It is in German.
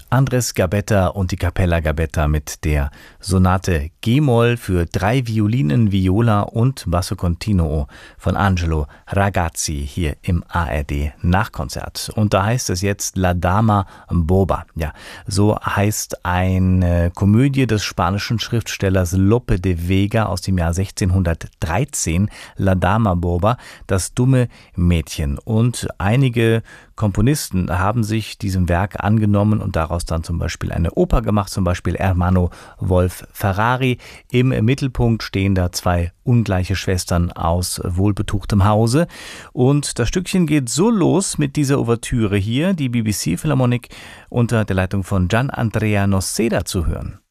Andres Gabetta und die Capella Gabetta mit der Sonate G-Moll für 3 Violinen, Viola und Basso Continuo von Angelo Ragazzi hier im ARD Nachkonzert. Und da heißt es jetzt La Dama Boba. Ja, so heißt eine Komödie des spanischen Schriftstellers Lope de Vega aus dem Jahr 1613, La Dama Boba, das dumme Mädchen. Und einige Komponisten haben sich diesem Werk angenommen und daraus dann zum Beispiel eine Oper gemacht, zum Beispiel Ermanno Wolf Ferrari. Im Mittelpunkt stehen da 2 ungleiche Schwestern aus wohlbetuchtem Hause. Und das Stückchen geht so los mit dieser Ouvertüre hier, die BBC Philharmonic unter der Leitung von Gian Andrea Noceda zu hören.